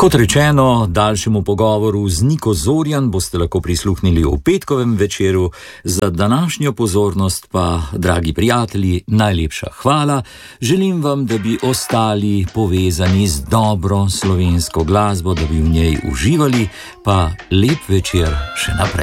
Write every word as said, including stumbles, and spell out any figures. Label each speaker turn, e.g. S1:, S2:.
S1: Kot rečeno, daljšemu pogovoru z Niko Zorjan boste lahko prisluhnili v petkovem večeru. Za današnjo pozornost pa, dragi prijatelji, najlepša hvala. Želim vam, da bi ostali povezani z dobro slovensko glasbo, da bi v njej uživali, pa lep večer še naprej.